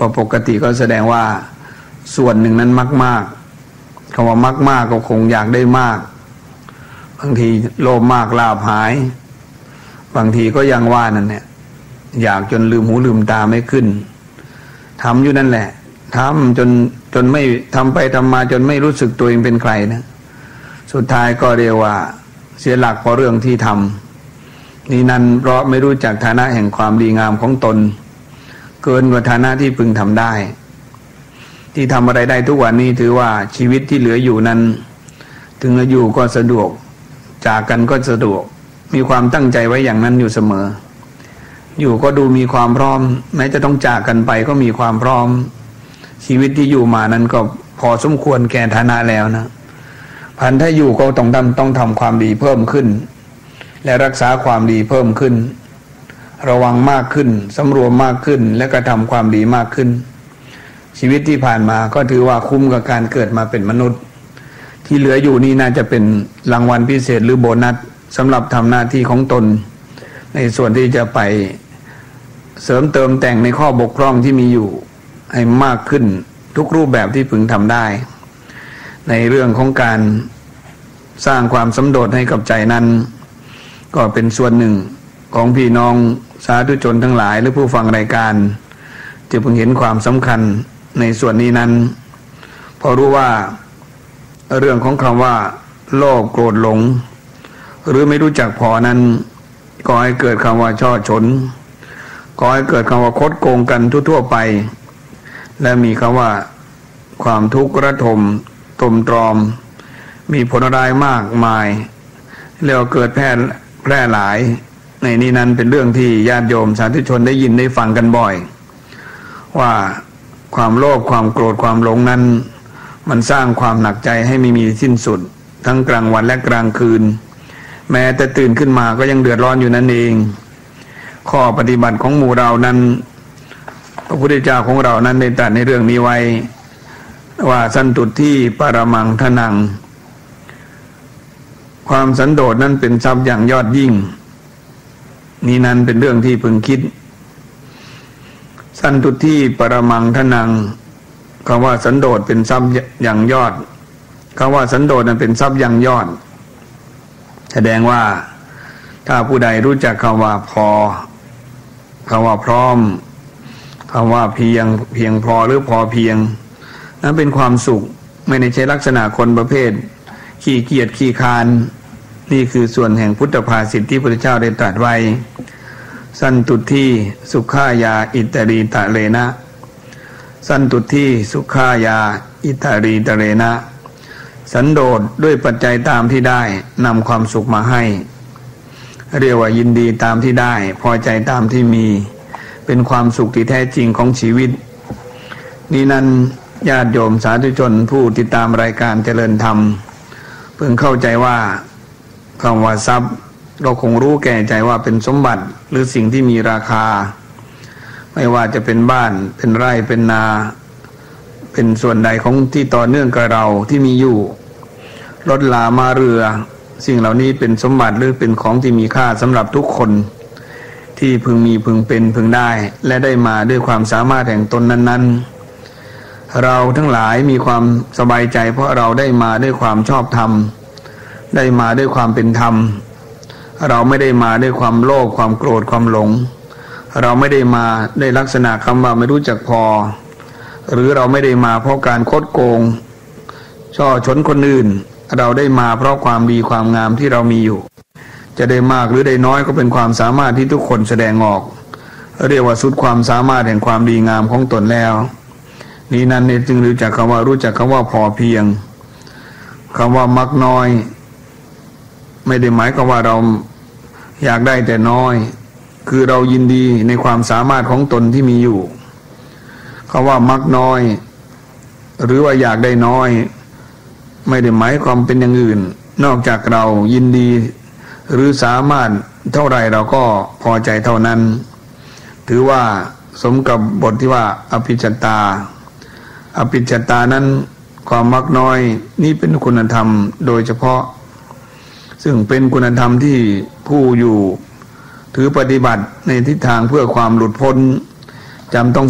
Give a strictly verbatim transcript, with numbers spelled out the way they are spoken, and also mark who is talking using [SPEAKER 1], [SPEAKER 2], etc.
[SPEAKER 1] อปกติก็แสดงว่าส่วนหนึ่งนั้นมากๆคำว่ามากๆก็คงอยากได้มากบางทีโลภมากลาภหายบางทีก็ยังว่านั่นเนี่ยอยากจนลืมหูลืมตาไม่ขึ้นทำอยู่นั่นแหละทำจนจนไม่ทำไปทำมาจนไม่รู้สึกตัวเองเป็นใครนะสุดท้ายก็เรียกว่าเสียหลักเพราะเรื่องที่ทำนี่นั้นเพราะไม่รู้จักฐานะแห่งความดีงามของตนเกินกว่าฐานะที่พึงทำได้ที่ทำอะไรได้ทุกวันนี้ถือว่าชีวิตที่เหลืออยู่นั้นถึงจะอยู่ก็สะดวกจากกันก็สะดวกมีความตั้งใจไว้อย่างนั้นอยู่เสมออยู่ก็ดูมีความพร้อมแม้จะต้องจากกันไปก็มีความพร้อมชีวิตที่อยู่มานั้นก็พอสมควรแก่ฐานะแล้วนะพันถ้าอยู่ก็ต้องทำต้องทำความดีเพิ่มขึ้นและรักษาความดีเพิ่มขึ้นระวังมากขึ้นสำรวมมากขึ้นและกระทำความดีมากขึ้นชีวิตที่ผ่านมาก็ถือว่าคุ้มกับการเกิดมาเป็นมนุษย์ที่เหลืออยู่นี่น่าจะเป็นรางวัลพิเศษหรือโบนัสสำหรับทำหน้าที่ของตนในส่วนที่จะไปเสริมเติมแต่งในข้อบกพร่องที่มีอยู่ให้มากขึ้นทุกรูปแบบที่พึงทำได้ในเรื่องของการสร้างความสันโดษให้กับใจนั้นก็เป็นส่วนหนึ่งของพี่น้องสาธุชนทั้งหลายหรือผู้ฟังรายการจะพึงเห็นความสำคัญในส่วนนี้นั้นพอรู้ว่าเรื่องของคำว่าโลภโกรธหลงหรือไม่รู้จักพอนั้นก่อให้เกิดคำว่าช่อฉนก่อให้เกิดคำว่าคดโกงกันทั่วๆไปและมีคำว่าความทุกข์ระทมตมตรอมมีผลร้ายมากมายแล้วเกิดแพร่แพร่หลายในนี้นั้นเป็นเรื่องที่ญาติโยมสาธุชนได้ยินได้ฟังกันบ่อยว่าความโลภความโกรธความหลงนั้นมันสร้างความหนักใจให้ไม่มีสิ้นสุดทั้งกลางวันและกลางคืนแม้แต่ตื่นขึ้นมาก็ยังเดือดร้อนอยู่นั่นเองข้อปฏิบัติของหมู่เรานั้นพระพุทธเจ้าของเรานั้นได้ตรัสในเรื่องนี้ไว้ว่าสันตุที่ปรมังทนังความสันโดษนั้นเป็นทรัพย์อย่างยอดยิ่งนี้นั้นเป็นเรื่องที่พึงคิดสันตุที่ปรมังทนังคำว่าสันโดษเป็นทรัพย์อย่างยอดคำว่าสันโดษนั้นเป็นทรัพย์อย่างยอดแสดงว่าถ้าผู้ใดรู้จักคำว่าพอคำว่าพร้อมคำว่าเพียงเพียงพอหรือพอเพียงนั้นเป็นความสุขไม่ได้ใช้ลักษณะคนประเภทขี้เกียจขี้คร้านนี่คือส่วนแห่งพุทธภาษิตที่พระพุทธเจ้าได้ตรัสไว้สันตุที่สุขายาอิตรีตะเลนะสันตุที่สุขายาอิตรีตะเลนะสันโดษด้วยปัจจัยตามที่ได้นำความสุขมาให้เรียกว่ายินดีตามที่ได้พอใจตามที่มีเป็นความสุขที่แท้จริงของชีวิตนี้นั้นญาติโยมสาธุชนผู้ติดตามรายการเจริญธรรมเพิ่งเข้าใจว่าคำว่าทรัพย์เราคงรู้แก่ใจว่าเป็นสมบัติหรือสิ่งที่มีราคาไม่ว่าจะเป็นบ้านเป็นไร่เป็นนาเป็นส่วนใดของที่ต่อเนื่องกับเราที่มีอยู่รถลามาเรือสิ่งเหล่านี้เป็นสมบัติหรือเป็นของที่มีค่าสำหรับทุกคนที่พึงมีพึงเป็นพึงได้และได้มาด้วยความสามารถแห่งตนนั้นๆเราทั้งหลายมีความสบายใจเพราะเราได้มาด้วยความชอบธรรมได้มาด้วยความเป็นธรรมเราไม่ได้มาด้วยความโลภความโกรธความหลงเราไม่ได้มาด้วยลักษณะคำว่าไม่รู้จักพอหรือเราไม่ได้มาเพราะการคดโกงช่อฉนคนอื่นเราได้มาเพราะความดีความงามที่เรามีอยู่จะได้มากหรือได้น้อยก็เป็นความสามารถที่ทุกคนแสดงออกเรียกว่าสุดความสามารถแห่งความดีงามของตนแล้วนี้นั้นเนี่ยจึงรู้จักคำว่ารู้จักคำว่าพอเพียงคำว่ามักน้อยไม่ได้หมายความว่าเราอยากได้แต่น้อยคือเรายินดีในความสามารถของตนที่มีอยู่คำว่ามักน้อยหรือว่าอยากได้น้อยไม่ได้หมายความเป็นอย่างอื่นนอกจากเรายินดีหรือสามารถเท่าไรเราก็พอใจเท่านั้นถือว่าสมกับบทที่ว่าอภิชตาอภิชตานั้นความมักน้อยนี่เป็นคุณธรรมโดยเฉพาะซึ่งเป็นคุณธรรมที่ผู้อยู่ถือปฏิบัติในทิศทางเพื่อความหลุดพ้นจำต้อง